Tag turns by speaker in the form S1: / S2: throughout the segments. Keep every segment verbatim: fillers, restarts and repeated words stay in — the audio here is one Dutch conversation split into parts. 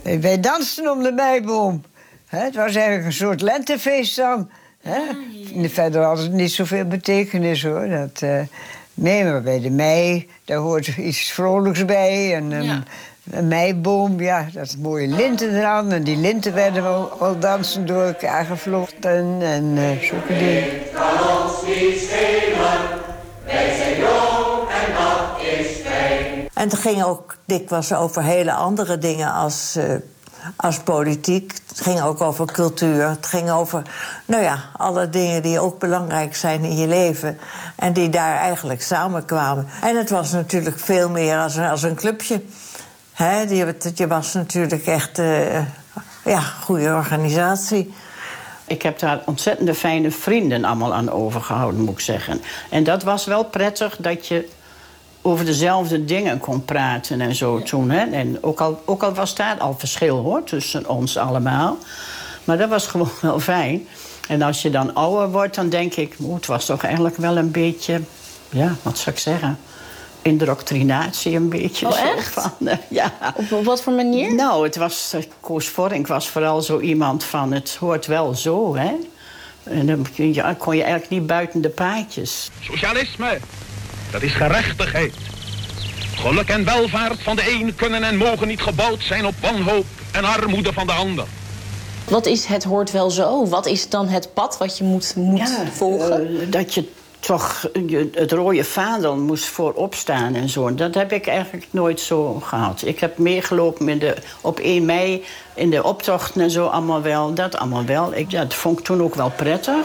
S1: Wij dansten om de meiboom. He, het was eigenlijk een soort lentefeest dan. He? Ja, verder had het niet zoveel betekenis, hoor. Dat, uh, nee, maar bij de mei, daar hoort iets vrolijks bij. En een, ja. een meiboom, ja, dat mooie linten eraan. En die linten werden wel, wel dansen door elkaar gevlochten. En uh, zulke dingen.
S2: Het kan ons niet schelen. Wij zijn jong en dat is fijn.
S3: En het ging ook dikwijls over hele andere dingen als... Uh, Als politiek. Het ging ook over cultuur. Het ging over, nou ja, alle dingen die ook belangrijk zijn in je leven. En die daar eigenlijk samenkwamen. En het was natuurlijk veel meer als een, als een clubje. He, je, je was natuurlijk echt, uh, ja, goede organisatie.
S4: Ik heb daar ontzettende fijne vrienden allemaal aan overgehouden, moet ik zeggen. En dat was wel prettig dat je over dezelfde dingen kon praten en zo toen. Hè? En ook al, ook al was daar al verschil, hoor, tussen ons allemaal. Maar dat was gewoon wel fijn. En als je dan ouder wordt, dan denk ik... Oh, het was toch eigenlijk wel een beetje... Ja, wat zou ik zeggen? Indoctrinatie een beetje.
S5: Oh,
S4: zo
S5: echt?
S4: van, uh, ja.
S5: Op, op wat voor manier?
S4: Nou, het was... Koos Vorink was vooral zo iemand van... Het hoort wel zo, hè? En dan ja, kon je eigenlijk niet buiten de paadjes.
S6: Socialisme, dat is gerechtigheid. Geluk en welvaart van de een kunnen en mogen niet gebouwd zijn op wanhoop en armoede van de ander.
S5: Wat is het hoort wel zo? Wat is dan het pad wat je moet, moet
S4: ja,
S5: volgen?
S4: Uh, dat je toch uh, het rode vaandel moest voorop staan en zo. Dat heb ik eigenlijk nooit zo gehad. Ik heb meegelopen met de, op één mei in de optochten en zo allemaal wel. Dat allemaal wel. Ik, ja, dat vond ik toen ook wel prettig.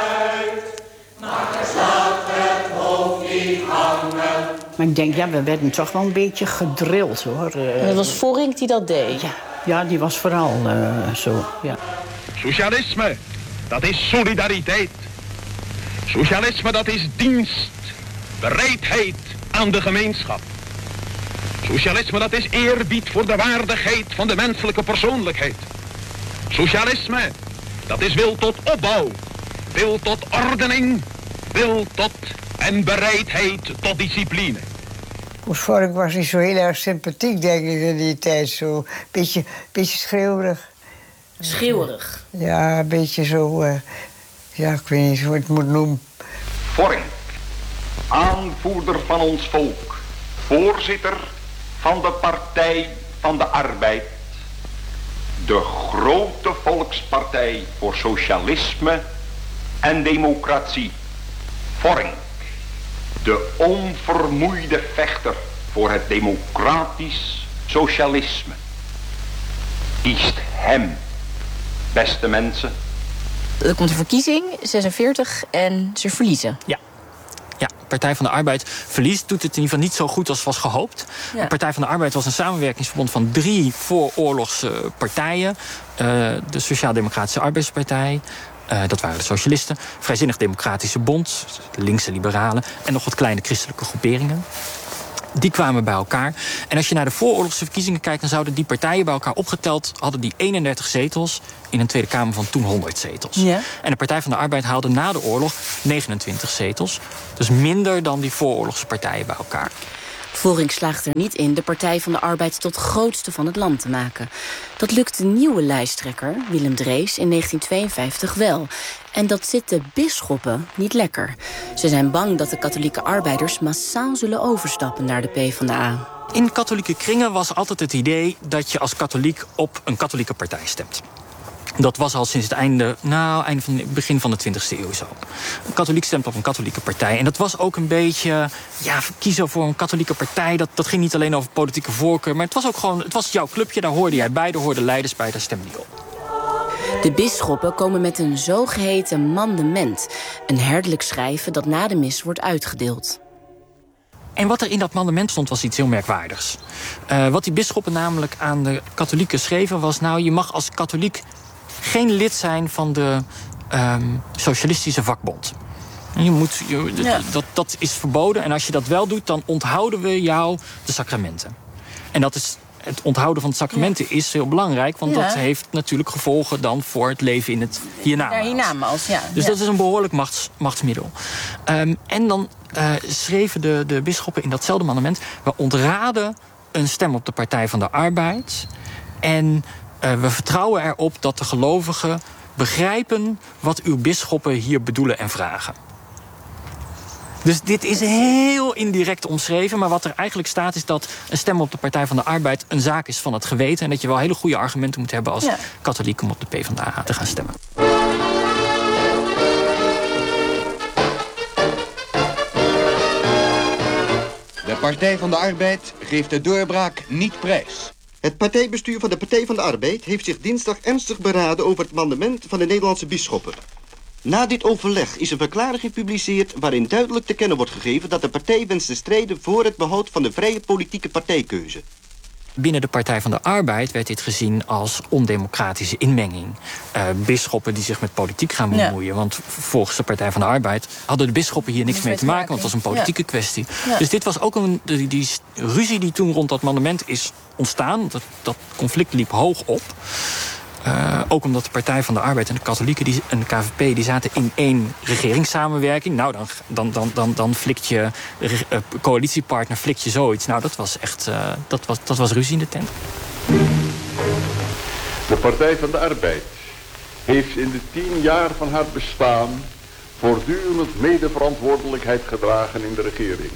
S4: Maar ik denk, ja, we werden toch wel een beetje gedrild, hoor. Uh,
S5: en het was Vorink die dat deed?
S4: Ja, ja die was vooral uh, zo, ja.
S6: Socialisme, dat is solidariteit. Socialisme, dat is dienst. Bereidheid aan de gemeenschap. Socialisme, dat is eerbied voor de waardigheid van de menselijke persoonlijkheid. Socialisme, dat is wil tot opbouw. Wil tot ordening. Wil tot... en bereidheid tot discipline.
S1: Koos Vorink was niet zo heel erg sympathiek, denk ik, in die tijd. Zo beetje, beetje schreeuwerig.
S5: Schreeuwerig?
S1: Ja, een beetje zo... Uh, ja, ik weet niet hoe ik het moet noemen.
S7: Vorink, aanvoerder van ons volk. Voorzitter van de Partij van de Arbeid. De grote volkspartij voor socialisme en democratie. Vorink, de onvermoeide vechter voor het democratisch socialisme. Kiest hem, beste mensen.
S5: Er komt een verkiezing, zesenveertig, en ze verliezen.
S8: Ja. Ja, Partij van de Arbeid verliest, doet het in ieder geval niet zo goed als was gehoopt. Ja. De Partij van de Arbeid was een samenwerkingsverbond van drie vooroorlogse partijen. Uh, de Sociaal-Democratische Arbeidspartij... Uh, dat waren de socialisten, Vrijzinnig Democratische Bond, de linkse liberalen en nog wat kleine christelijke groeperingen. Die kwamen bij elkaar. En als je naar de vooroorlogse verkiezingen kijkt, dan zouden die partijen bij elkaar opgeteld hadden die eenendertig zetels in een Tweede Kamer van toen honderd zetels. Ja. En de Partij van de Arbeid haalde na de oorlog negenentwintig zetels. Dus minder dan die vooroorlogse partijen bij elkaar.
S9: Vorink slaagt er niet in de Partij van de Arbeid tot grootste van het land te maken. Dat lukt de nieuwe lijsttrekker, Willem Drees, in negentien tweeënvijftig wel. En dat zit de bisschoppen niet lekker. Ze zijn bang dat de katholieke arbeiders massaal zullen overstappen naar de PvdA.
S8: In katholieke kringen was altijd het idee dat je als katholiek op een katholieke partij stemt. Dat was al sinds het einde, nou, einde van het begin van de twintigste eeuw zo. Een katholiek stemt op een katholieke partij. En dat was ook een beetje, ja, kiezen voor een katholieke partij. Dat, dat ging niet alleen over politieke voorkeur, maar het was ook gewoon, het was jouw clubje, daar hoorde jij bij, daar hoorden leiders bij, daar stemde je op.
S9: De bisschoppen komen met een zogeheten mandement. Een herderlijk schrijven dat na de mis wordt uitgedeeld.
S8: En wat er in dat mandement stond was iets heel merkwaardigs. Uh, wat die bisschoppen namelijk aan de katholieken schreven was, nou, je mag als katholiek geen lid zijn van de um, socialistische vakbond. Je moet, je, ja. dat, dat is verboden. En als je dat wel doet, dan onthouden we jou de sacramenten. En dat is, het onthouden van de sacramenten ja. is heel belangrijk. Want ja. dat heeft natuurlijk gevolgen dan voor het leven in het hiernamaals.
S5: Ja, hiernamaals, ja.
S8: Dus
S5: ja.
S8: dat is een behoorlijk machts, machtsmiddel. Um, en dan uh, schreven de, de bisschoppen in datzelfde mandement, we ontraden een stem op de Partij van de Arbeid. En uh, we vertrouwen erop dat de gelovigen begrijpen wat uw bisschoppen hier bedoelen en vragen. Dus dit is heel indirect omschreven. Maar wat er eigenlijk staat is dat een stem op de Partij van de Arbeid een zaak is van het geweten. En dat je wel hele goede argumenten moet hebben als ja. katholiek om op de PvdA te gaan stemmen.
S10: De Partij van de Arbeid geeft de doorbraak niet prijs.
S11: Het partijbestuur van de Partij van de Arbeid heeft zich dinsdag ernstig beraden over het mandement van de Nederlandse bisschoppen. Na dit overleg is een verklaring gepubliceerd waarin duidelijk te kennen wordt gegeven dat de partij wenst te strijden voor het behoud van de vrije politieke partijkeuze.
S8: Binnen de Partij van de Arbeid werd dit gezien als ondemocratische inmenging. Uh, bisschoppen die zich met politiek gaan bemoeien. Ja. Want volgens de Partij van de Arbeid hadden de bisschoppen hier niks mee te maken, want het was een politieke ja. kwestie. Ja. Dus dit was ook een die, die ruzie die toen rond dat mandement is ontstaan. Dat, dat conflict liep hoog op. Uh, ook omdat de Partij van de Arbeid en de katholieken die, en de K V P die zaten in één regeringssamenwerking. Nou, dan, dan, dan, dan, dan flikt je uh, coalitiepartner, flikt je zoiets. Nou, dat was echt uh, dat was, dat was ruzie in de tent.
S12: De Partij van de Arbeid heeft in de tien jaar van haar bestaan voortdurend medeverantwoordelijkheid gedragen in de regering.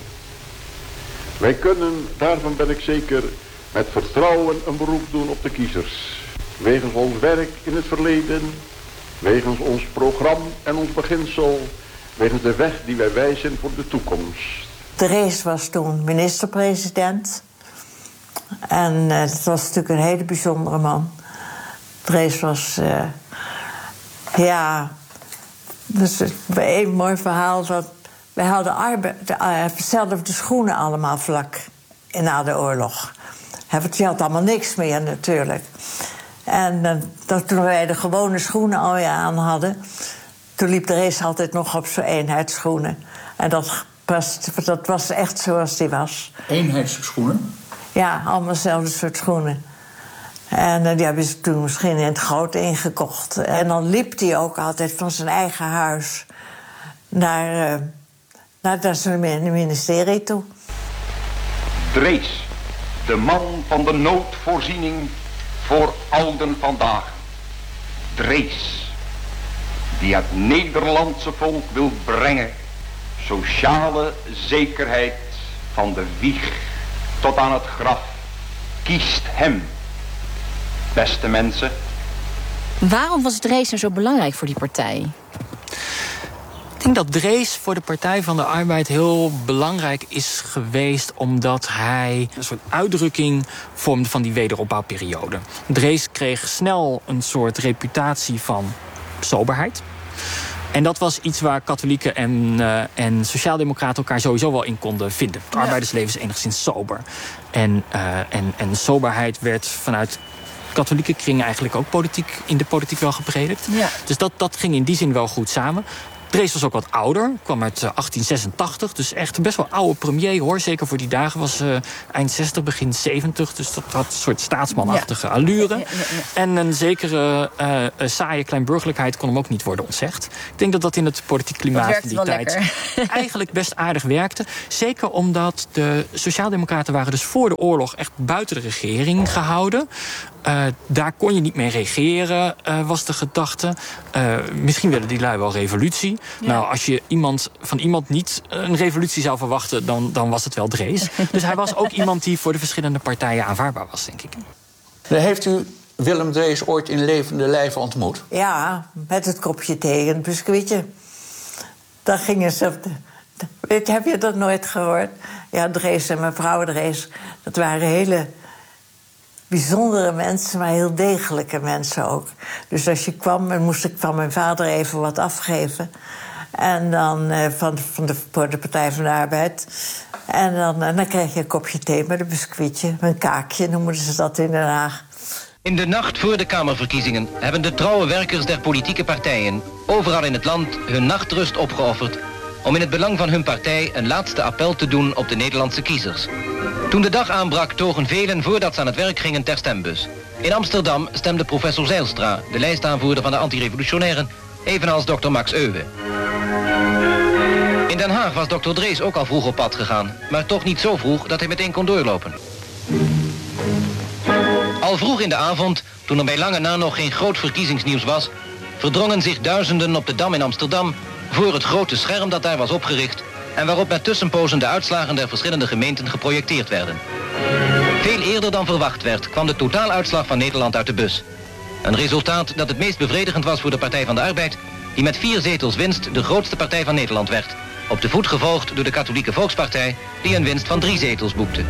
S12: Wij kunnen, daarvan ben ik zeker, met vertrouwen een beroep doen op de kiezers. Wegens ons werk in het verleden, wegens ons programma en ons beginsel, wegens de weg die wij wijzen voor de toekomst.
S3: Drees was toen minister-president. En uh, dat was natuurlijk een hele bijzondere man. Drees was, uh, ja, dus een mooi verhaal. Dat wij hadden arbeid, uh, dezelfde schoenen allemaal vlak na de oorlog. Je had allemaal niks meer natuurlijk. En uh, dat, toen wij de gewone schoenen alweer aan hadden, toen liep Drees altijd nog op zijn eenheidsschoenen. En dat was, dat was echt zoals die was.
S13: Eenheidsschoenen?
S3: Ja, allemaal dezelfde soort schoenen. En uh, die hebben ze toen misschien in het groot ingekocht. En dan liep hij ook altijd van zijn eigen huis naar, uh, naar, naar zijn ministerie toe.
S7: Drees, de man van de noodvoorziening voor ouden vandaag. Drees, die het Nederlandse volk wil brengen sociale zekerheid van de wieg tot aan het graf. Kiest hem, beste mensen.
S5: Waarom was Drees nou zo belangrijk voor die partij?
S8: Ik denk dat Drees voor de Partij van de Arbeid heel belangrijk is geweest, omdat hij een soort uitdrukking vormde van die wederopbouwperiode. Drees kreeg snel een soort reputatie van soberheid. En dat was iets waar katholieken en, uh, en sociaaldemocraten elkaar sowieso wel in konden vinden. Het arbeidersleven is enigszins sober. En, uh, en, en soberheid werd vanuit katholieke kringen eigenlijk ook politiek, in de politiek wel gepredikt. Ja. Dus dat, dat ging in die zin wel goed samen. Drees was ook wat ouder, kwam uit achttien zesentachtig. Dus echt een best wel oude premier, hoor. Zeker voor die dagen was uh, eind zestig, begin zeventig. Dus dat had een soort staatsmanachtige ja. allure. Ja, ja, ja. En een zekere uh, uh, saaie kleinburgerlijkheid kon hem ook niet worden ontzegd. Ik denk dat dat in het politiek klimaat van die tijd lekker. eigenlijk best aardig werkte. Zeker omdat de sociaaldemocraten waren dus voor de oorlog echt buiten de regering gehouden. Uh, daar kon je niet mee regeren, uh, was de gedachte. Uh, misschien willen die lui wel revolutie. Ja. Nou, als je iemand, van iemand niet een revolutie zou verwachten, dan, dan was het wel Drees. Dus hij was ook iemand die voor de verschillende partijen aanvaardbaar was, denk ik.
S13: Heeft u Willem Drees ooit in levende lijven ontmoet?
S3: Ja, met het kopje thee en het biscuitje. Daar gingen ze. Weet je, heb je dat nooit gehoord? Ja, Drees en mevrouw Drees, dat waren hele bijzondere mensen, maar heel degelijke mensen ook. Dus als je kwam, dan moest ik van mijn vader even wat afgeven. En dan uh, van, van de, voor de Partij van de Arbeid. En dan, uh, dan kreeg je een kopje thee met een biscuitje, een kaakje, noemen ze dat in Den Haag.
S14: In de nacht voor de Kamerverkiezingen hebben de trouwe werkers der politieke partijen overal in het land hun nachtrust opgeofferd om in het belang van hun partij een laatste appel te doen op de Nederlandse kiezers. Toen de dag aanbrak, togen velen voordat ze aan het werk gingen ter stembus. In Amsterdam stemde professor Zijlstra, de lijstaanvoerder van de antirevolutionairen, evenals dokter Max Euwe. In Den Haag was dokter Drees ook al vroeg op pad gegaan, maar toch niet zo vroeg dat hij meteen kon doorlopen. Al vroeg in de avond, toen er bij lange na nog geen groot verkiezingsnieuws was, verdrongen zich duizenden op de Dam in Amsterdam voor het grote scherm dat daar was opgericht en waarop met tussenpozen de uitslagen der verschillende gemeenten geprojecteerd werden. Veel eerder dan verwacht werd, kwam de totaaluitslag van Nederland uit de bus. Een resultaat dat het meest bevredigend was voor de Partij van de Arbeid, die met vier zetels winst de grootste partij van Nederland werd. Op de voet gevolgd door de Katholieke Volkspartij, die een winst van drie zetels boekte.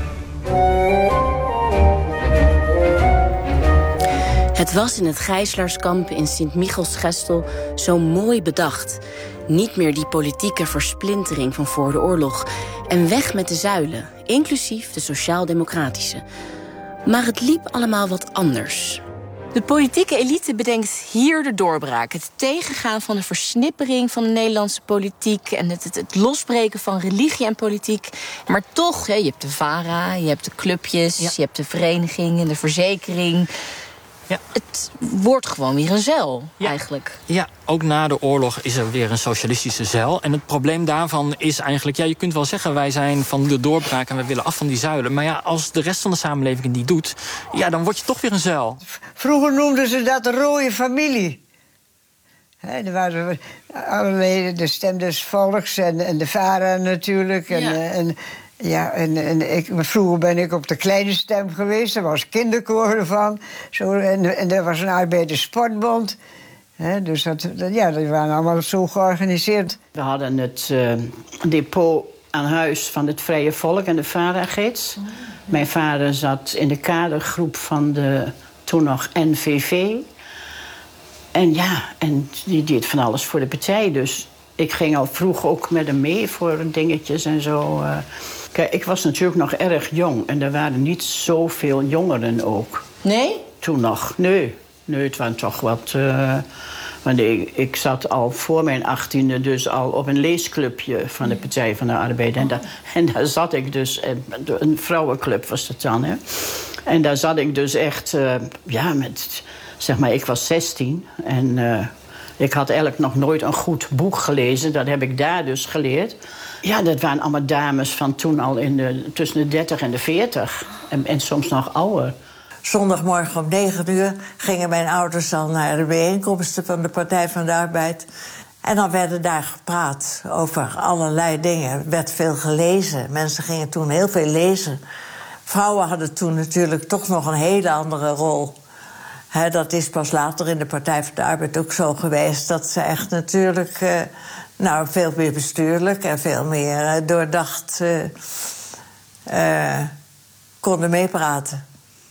S9: Het was in het gijzelaarskamp in Sint-Michielsgestel zo mooi bedacht. Niet meer die politieke versplintering van voor de oorlog. En weg met de zuilen, inclusief de sociaal-democratische. Maar het liep allemaal wat anders.
S5: De politieke elite bedenkt hier de doorbraak. Het tegengaan van de versnippering van de Nederlandse politiek en het, het, het losbreken van religie en politiek. Maar toch, hè, je hebt de VARA, je hebt de clubjes, ja. je hebt de vereniging en de verzekering. Ja. Het wordt gewoon weer een zeil, ja. eigenlijk.
S8: Ja, ook na de oorlog is er weer een socialistische zeil. En het probleem daarvan is eigenlijk... ja, je kunt wel zeggen, wij zijn van de doorbraak en we willen af van die zuilen. Maar ja, als de rest van de samenleving het niet doet... ja, dan word je toch weer een zeil.
S1: Vroeger noemden ze dat de rode familie. He, er waren allerlei de stem des volks en, en de VARA natuurlijk. En, ja. en, Ja, en, en ik, vroeger ben ik op de Kleine Stem geweest. Er was kinderkoor ervan. Zo, en, en er was een arbeiderssportbond. He, dus dat, dat, ja, die waren allemaal zo georganiseerd.
S4: We hadden het uh, depot aan huis van het Vrije Volk en de VARA-gids. Mm. Mijn vader zat in de kadergroep van de toen nog N V V. En ja, en die deed van alles voor de partij. Dus ik ging al vroeg ook met hem mee voor dingetjes en zo. Uh, Kijk, ik was natuurlijk nog erg jong. En er waren niet zoveel jongeren ook.
S5: Nee?
S4: Toen nog. Nee. Nee, het waren toch wat... Uh, want ik, ik zat al voor mijn achttiende dus al op een leesclubje van de Partij van de Arbeid. En, da, en daar zat ik dus... Een vrouwenclub was het dan, hè. En daar zat ik dus echt... Uh, ja, met... Zeg maar, ik was zestien. En uh, ik had eigenlijk nog nooit een goed boek gelezen. Dat heb ik daar dus geleerd. Ja, dat waren allemaal dames van toen al in de, tussen de dertig en de veertig. En, en soms nog ouder.
S3: Zondagmorgen om negen uur gingen mijn ouders dan naar de bijeenkomsten van de Partij van de Arbeid. En dan werden daar gepraat over allerlei dingen. Er werd veel gelezen. Mensen gingen toen heel veel lezen. Vrouwen hadden toen natuurlijk toch nog een hele andere rol. He, dat is pas later in de Partij van de Arbeid ook zo geweest. Dat ze echt natuurlijk uh, nou, veel meer bestuurlijk en veel meer uh, doordacht uh, uh, konden meepraten.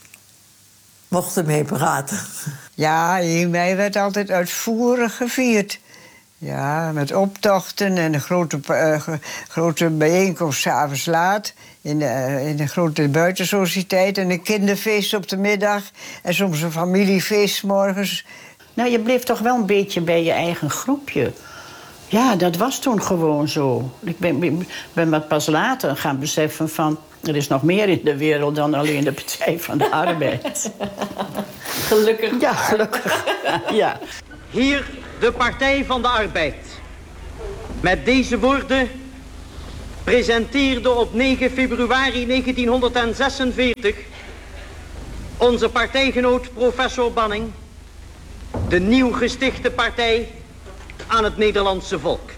S3: Mochten meepraten.
S1: Ja, in mei werd altijd uitvoerig gevierd. Ja, met optochten en een grote, uh, grote bijeenkomst 's avonds laat. In de, uh, in de grote buitensociëteit en een kinderfeest op de middag. En soms een familiefeest 's morgens.
S4: Nou, je bleef toch wel een beetje bij je eigen groepje. Ja, dat was toen gewoon zo. Ik ben, ben wat pas later gaan beseffen van... er is nog meer in de wereld dan alleen de Partij van de Arbeid.
S5: Gelukkig.
S4: Ja, gelukkig. Ja.
S15: Hier de Partij van de Arbeid. Met deze woorden presenteerde op negen februari negentienhonderdzesenveertig... onze partijgenoot professor Banning... de nieuw gestichte partij aan het Nederlandse volk.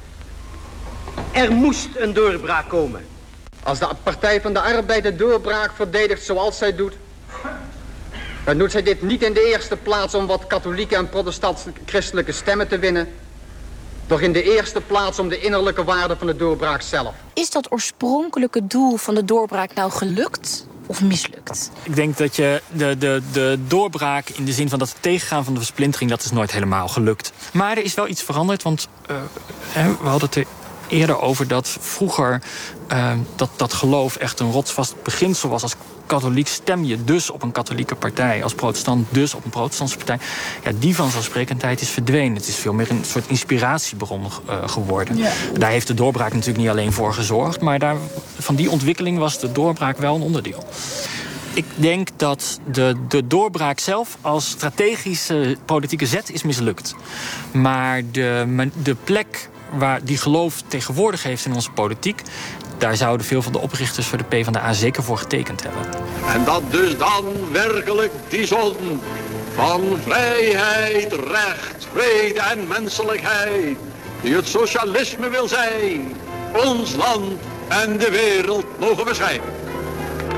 S15: Er moest een doorbraak komen.
S16: Als de Partij van de Arbeid de doorbraak verdedigt zoals zij doet... dan doet zij dit niet in de eerste plaats om wat katholieke en protestant-christelijke stemmen te winnen... doch in de eerste plaats om de innerlijke waarde van de doorbraak zelf.
S5: Is dat oorspronkelijke doel van de doorbraak nou gelukt of mislukt?
S8: Ik denk dat je de, de, de doorbraak in de zin van dat tegengaan van de versplintering... dat is nooit helemaal gelukt. Maar er is wel iets veranderd, want uh, we hadden het er eerder over dat vroeger uh, dat, dat geloof echt een rotsvast beginsel was. Als katholiek stem je dus op een katholieke partij. Als protestant dus op een protestantse partij. Ja, die vanzelfsprekendheid is verdwenen. Het is veel meer een soort inspiratiebron uh, geworden. Ja. Daar heeft de doorbraak natuurlijk niet alleen voor gezorgd. Maar daar, van die ontwikkeling was de doorbraak wel een onderdeel. Ik denk dat de, de doorbraak zelf als strategische politieke zet is mislukt. Maar de, de plek waar die geloof tegenwoordig heeft in onze politiek, daar zouden veel van de oprichters voor de PvdA zeker voor getekend hebben.
S17: En dat dus dan werkelijk die zon van vrijheid, recht, vrede en menselijkheid, die het socialisme wil zijn, ons land en de wereld mogen beschijnen.